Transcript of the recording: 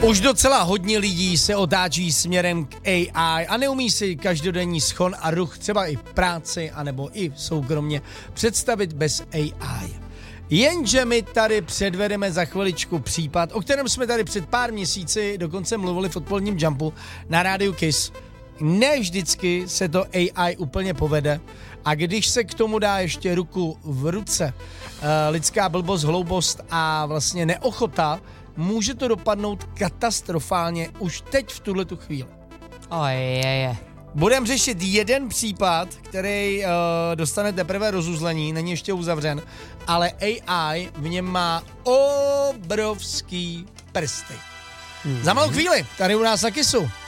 Už docela hodně lidí se otáčí směrem k AI a neumí si každodenní schon a ruch, třeba i v práci, anebo i soukromně, představit bez AI. Jenže my tady předvedeme za chviličku případ, o kterém jsme tady před pár měsíci dokonce mluvili v odpoledním Jumpu na rádiu Kiss. Ne vždycky se to AI úplně povede a když se k tomu dá ještě ruku v ruce, lidská blbost, hloubost a vlastně neochota, může to dopadnout katastrofálně už teď v tuhletu chvíli. Budeme řešit jeden případ, který dostane teprve rozuzlení, není ještě uzavřen, ale AI v něm má obrovský prsty. Za malou chvíli, tady u nás na Kissu.